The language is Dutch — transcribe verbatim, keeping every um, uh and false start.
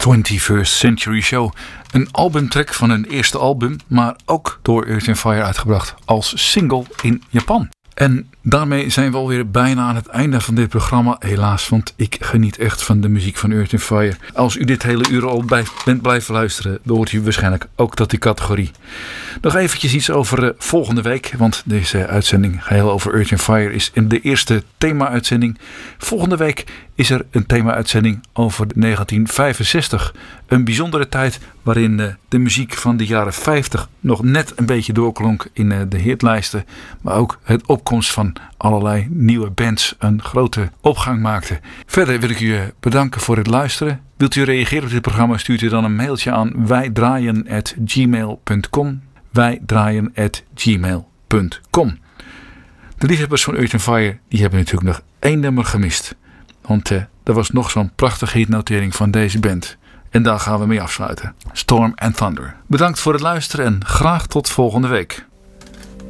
twenty-first Century Show. Een albumtrack van hun eerste album, maar ook door Earth and Fire uitgebracht als single in Japan. En daarmee zijn we alweer bijna aan het einde van dit programma, helaas, want ik geniet echt van de muziek van Earth and Fire. Als u dit hele uur al bij, bent blijven luisteren, dan hoort u waarschijnlijk ook tot die categorie. Nog eventjes iets over uh, volgende week, want deze uitzending geheel over Earth and Fire is in de eerste thema-uitzending. Volgende week is er een thema-uitzending over negentien vijfenzestig. Een bijzondere tijd waarin uh, de muziek van de jaren vijftig nog net een beetje doorklonk in uh, de hitlijsten. Maar ook het opkomst van allerlei nieuwe bands een grote opgang maakte. Verder wil ik u uh, bedanken voor het luisteren. Wilt u reageren op dit programma, stuurt u dan een mailtje aan wijdraaien at gmail punt com. wijdraaien at gmail punt com. De liefhebbers van Earth and Fire die hebben natuurlijk nog één nummer gemist. Want uh, er was nog zo'n prachtige hitnotering van deze band. En daar gaan we mee afsluiten. Storm and Thunder. Bedankt voor het luisteren en graag tot volgende week.